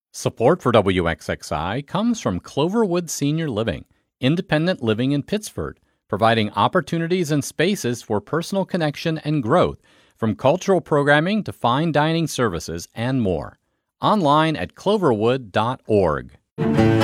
Support for WXXI comes from Cloverwood Senior Living, independent living in Pittsford, providing opportunities and spaces for personal connection and growth, from cultural programming to fine dining services and more. Online at cloverwood.org.